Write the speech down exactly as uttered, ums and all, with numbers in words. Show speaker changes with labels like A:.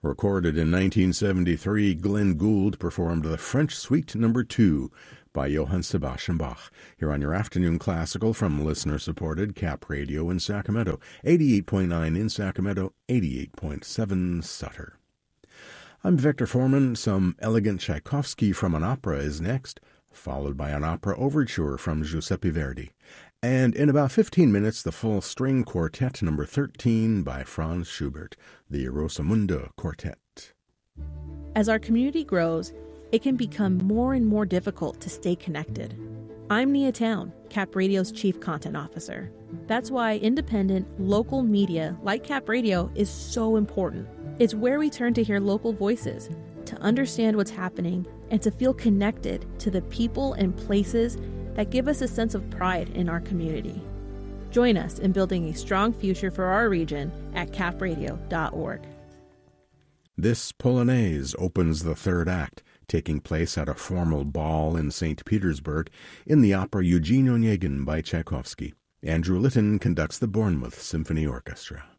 A: Recorded in nineteen seventy-three, Glenn Gould performed the French Suite Number Two by Johann Sebastian Bach, here on your afternoon classical from listener-supported Cap Radio in Sacramento, eighty-eight point nine in Sacramento, eighty-eight point seven Sutter. I'm Victor Foreman. Some elegant Tchaikovsky from an opera is next, followed by an opera overture from Giuseppe Verdi. And in about fifteen minutes, the full string quartet number thirteen by Franz Schubert, the Rosamunde Quartet.
B: As our community grows, it can become more and more difficult to stay connected. I'm Nia Town, Cap Radio's Chief Content Officer. That's why independent, local media like Cap Radio is so important. It's where we turn to hear local voices, to understand what's happening, and to feel connected to the people and places that give us a sense of pride in our community. Join us in building a strong future for our region at cap radio dot org.
A: This Polonaise opens the third act, taking place at a formal ball in Saint Petersburg in the opera Eugene Onegin by Tchaikovsky. Andrew Litton conducts the Bournemouth Symphony Orchestra.